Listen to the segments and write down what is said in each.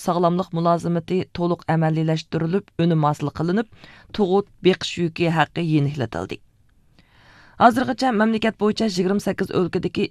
sağlamlıq mülazimati to'liq amaliyləşdirilib, önüm hosil qilinib, tug'ut beqish yuki haqqi yeniklatildi. Hozirgacha mamlakat bo'yicha 28 o'lkadagi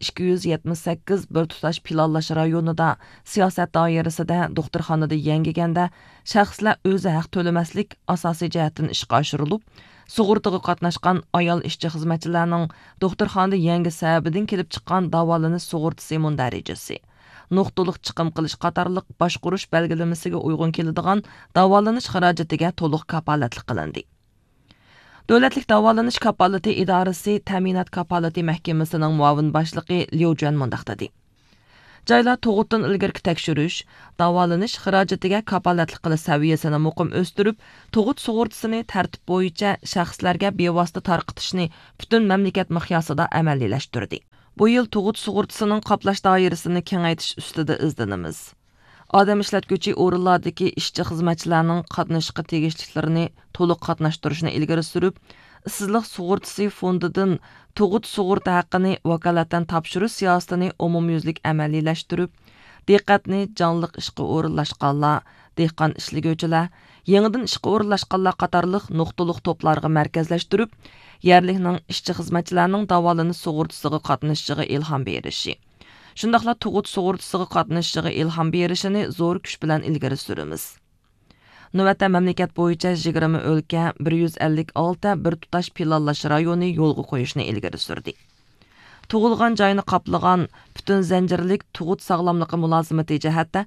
278 bir tutash planlash rayonida siyosat doirasida doktorxonada yangiganda shaxslar o'zi haq to'lamaslik asosiy jihatdan ishga oshirilib, sug'urtaga qatnashgan ayol ishchi xizmatchilarning doktorxonada yangi sababidan kelib chiqqan davolanish sug'urtasi darajasi, nuqtaliq chiqim qilish qatorliq boshqurish belgilamasiga uyg'un keladigan davolanish xarajatiga to'liq kapolatlik qilindi. Davlatlik davolanish kapolati idorasi ta'minot kapolati mahkamasining muavin boshlig'i Liu Juan mundaq dedi. Joylar tug'utdan ilgirki tekshirish, davolanish xarajatiga kapolatlik qilish saviyasini muqim o'stirib, tug'ut sug'urtasini tartib bo'yicha shaxslarga bevosita tarqitishni butun mamlakat miqyosida amaliyləştirdi. Bu yil tug'ut sug'urtasining qoplash doirasini kengaytirish ustida izlanamiz. Adam ishlatguvchi o'rinlardagi ishchi xizmatchilarning qatnashishga tegishliklarini to'liq qatnashtirishni ilgari surib, ishsizlik sug'urtasi fondidan tug'ut sug'urta haqqini vakolatdan topshirish siyosatini umumyuzlik amaliyləştirib, diqqatni jonliq ishga o'rinlashganlar, dehqon ishliguvchilar, yangidan ishga o'rinlashganlar qatorliq nuqtaliq to'plarga markazlashtirib, yerlikning ishchi xizmatchilarining davolanish sug'urtasiga qatnashishiga ilhom berishi. Shundaqla tug'ut sug'urtasiga qatnashishiga ilhom berishini zo'r kuch bilan ilgari suramiz. Navbatda mamlakat bo'yicha 20 o'lka 156 bir tutash planlash rayoni yo'lga qo'yishni ilgari surdi. Tug'ilgan joyni qoplagan butun zanjirlik tug'ut sog'lomligi mulozimati jihatda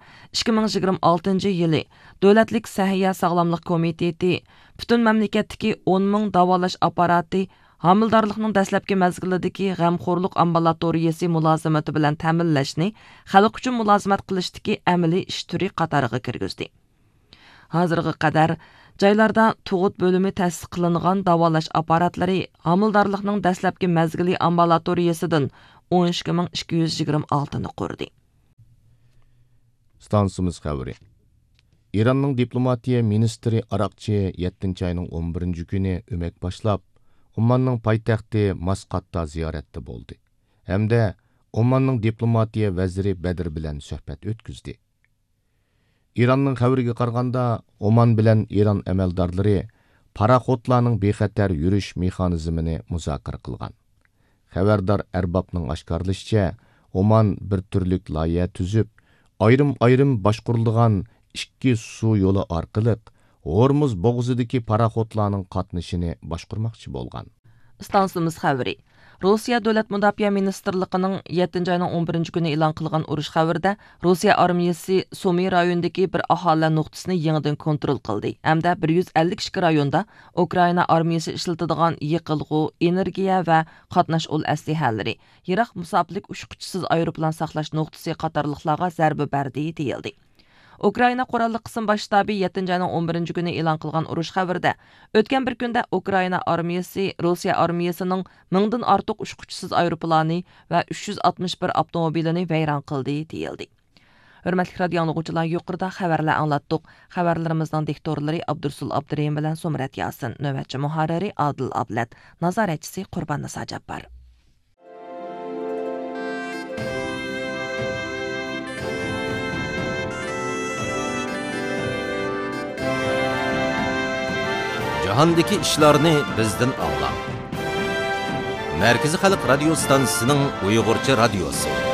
2026 yili Davlatlik Sahiya sog'lomlik komiteti butun mamlakatdagi 10 ming davolash apparati homildorlikning dastlabki mazgilidagi g'amxo'rlik ambulatoriyasi mulozimati bilan ta'minlashni xalq uchun mulozimat qilishdagi amaliy ish turi qatoriga kirgizdi. Hozirga qadar joylarda tug'ut bo'limi ta'sis qilingan davolash apparatlari homildorlikning dastlabki mazgili ambulatoriyasidan 12226 ni qurdi. Stansimiz xabari. İranning diplomatiya ministri Araqchi 7 ayning 11 kuni o'mak boshlab Omanning poytaxti Masqatda ziyoratda bo'ldi. Hamda Omanning diplomatiya vaziri Badr bilan suhbat o'tkazdi. İranning xabariga qaraganda Oman bilan İran amaldorlari paraxotlarning bexatar yurish mexanizmini muzokara qilgan. Xabardor arbobning oshkorlashicha, Oman bir turlik loyiha tuzib, ayrim boshqurilgan ikki suv yo'li orqali Hormuz bo'g'izidagi paraxotlarning qatnashini boshqarmoqchi bo'lgan. Stansimiz xabari. Rossiya Davlat Mudofaa Ministerligining 7 ayning 11 kuni e'lon qilgan urush xabarida Rossiya armiyasi Sumy rayonidagi bir aholi nuqtasini yangidan kontrol qildi. Hamda 152 rayonda Ukraina armiyasi ishlatadigan yiqilg'u, energiya va qatnash ul aslahalari, yiroq musofirlik uchquchisiz aeroplan saqlash nuqtasi qatorliqlarga zarba berdi deyildi. Ukraina qurolli qism bosh shtabi 7 ayning 11 kuni e'lon qilgan urush xabarida o'tgan bir kunda Ukraina armiyasi Rossiya armiyasining 1000 dan ortiq uchquchisiz aeroplani va 361 avtomobilini vayron qildi deyildi. Hurmatli radio anglaguvchilar, yuqorida xabarlar anglatdik. Xabarlarimizning diktorlari Abdursul Abdurrahim bilan Somrat Yasin, navbatchi muharriri Adil Ablat, nazoratchisi Qurbon Nasajabbar. Jahondagi ishlarni bizdan anglang. Markaziy xalq radio stansiyasining Uyg'urcha radiosi.